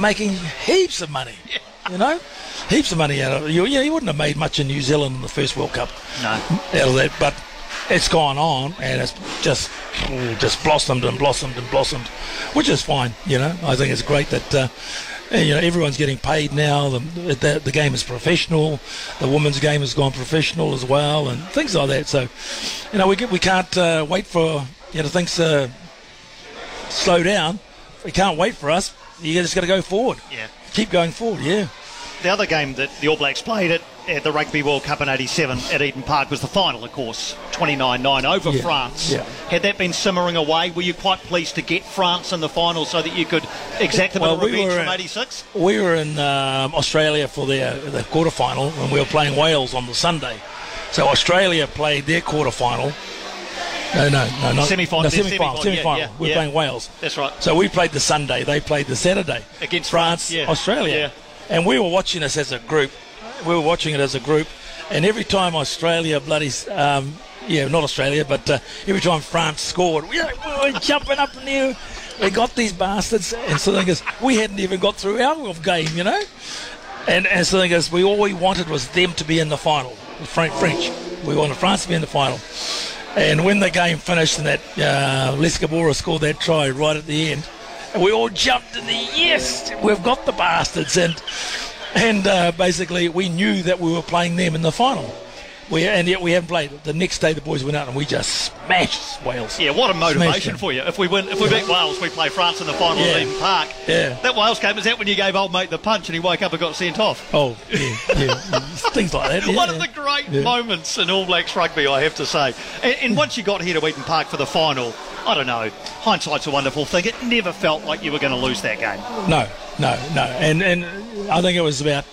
making heaps of money. You know, heaps of money out of it. You wouldn't have made much in New Zealand in the first World Cup. No. Out of that, but it's gone on and it's just blossomed and blossomed and blossomed, which is fine. You know, I think it's great that everyone's getting paid now. The game is professional. The women's game has gone professional as well, and things like that. So, we can't wait for things to slow down. We can't wait for us. You just got to go forward. Yeah. Keep going forward. Yeah. The other game that the All Blacks played at the Rugby World Cup in '87 at Eden Park was the final, of course, 29-9 over France. Yeah. Had that been simmering away, were you quite pleased to get France in the final so that you could exact a bit of revenge from '86? We were in Australia for the quarter-final, and we were playing Wales on the Sunday. So Australia played their quarter-final. No, semi-final. Semi-final. Yeah, We're playing Wales. That's right. So we played the Sunday. They played the Saturday. Against France, Australia. Yeah. And we were watching this as a group. And every time Australia not Australia, but every time France scored, we were jumping up in the air. We got these bastards. And so we hadn't even got through our game, And so all we wanted was them to be in the final. French. We wanted France to be in the final. And when the game finished and that Les Cabora scored that try right at the end, and we all jumped in the yes, we've got the bastards. And basically we knew that we were playing them in the final. And yet we haven't played. The next day the boys went out and we just smashed Wales. Yeah, what a motivation for you. If we beat Wales, we play France in the final at Eden Park. Yeah. That Wales game, is that when you gave old mate the punch and he woke up and got sent off? Oh, yeah. Things like that. Yeah, one of the great moments in All Blacks rugby, I have to say. And once you got here to Eden Park for the final, I don't know, hindsight's a wonderful thing. It never felt like you were going to lose that game. No. And I think it was about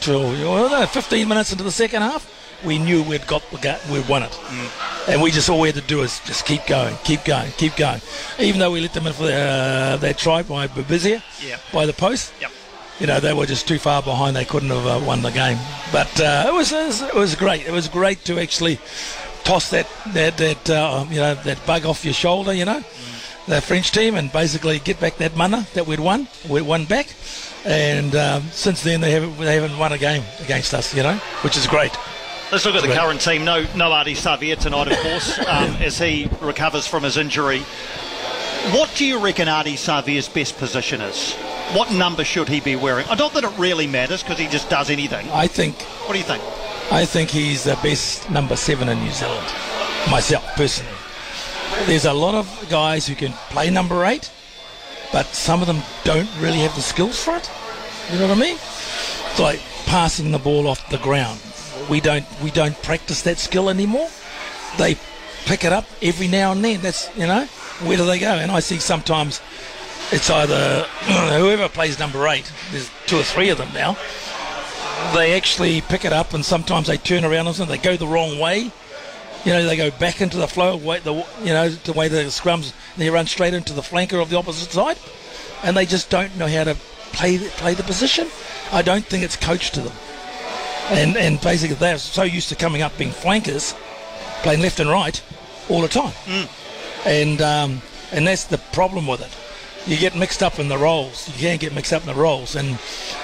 15 minutes into the second half. We knew we'd won it. And we just all we had to do is just keep going. Even though we let them in for that try by Babizia, by the post. Yep. They were just too far behind. They couldn't have won the game. But it was great. It was great to actually toss that bug off your shoulder, the French team, and basically get back that mana that we'd won. We won back. And since then they haven't won a game against us, which is great. Let's look at the current team. No Ardie Savea tonight, of course, as he recovers from his injury. What do you reckon Ardie Savea's best position is? What number should he be wearing? Not that it really matters because he just does anything. What do you think? I think he's the best number 7 in New Zealand, myself, personally. There's a lot of guys who can play number 8, but some of them don't really have the skills for it. You know what I mean? It's like passing the ball off the ground. We don't practice that skill anymore. They pick it up every now and then. That's where do they go? And I see sometimes it's either whoever plays number 8. There's 2 or 3 of them now. They actually pick it up and sometimes they turn around and they go the wrong way. They go back into the flow, the way the scrums, and they run straight into the flanker of the opposite side, and they just don't know how to play the position. I don't think it's coached to them. And basically they're so used to coming up being flankers, playing left and right all the time. And that's the problem with it. You get mixed up in the roles. You can't get mixed up in the roles. And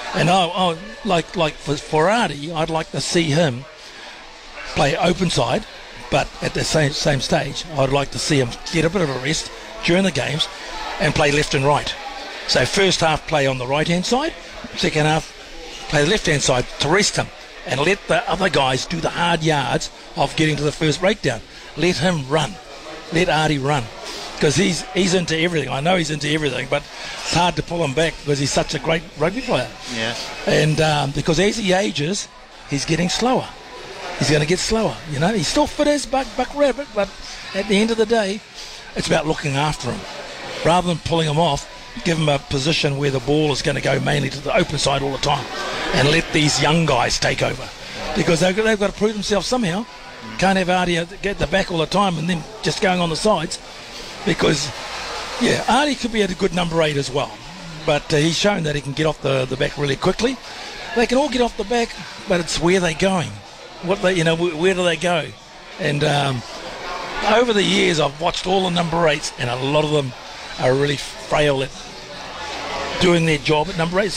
I like for Ardie, I'd like to see him play open side, but at the same stage, I'd like to see him get a bit of a rest during the games and play left and right. So first half play on the right-hand side, second half play the left-hand side to rest him. And let the other guys do the hard yards of getting to the first breakdown. Let him run. Let Ardie run. Because he's into everything. I know he's into everything, but it's hard to pull him back because he's such a great rugby player. Yeah. And because as he ages, he's getting slower. He's going to get slower. He's still fit as Buck Rabbit, but at the end of the day, it's about looking after him. Rather than pulling him off, give him a position where the ball is going to go mainly to the open side all the time. And let these young guys take over. Because they've got to prove themselves somehow. Can't have Ardie get the back all the time and then just going on the sides. Because, Ardie could be at a good number 8 as well. But he's shown that he can get off the back really quickly. They can all get off the back, but it's where they're going. Where do they go? And over the years, I've watched all the number 8s, and a lot of them are really frail at doing their job at number 8.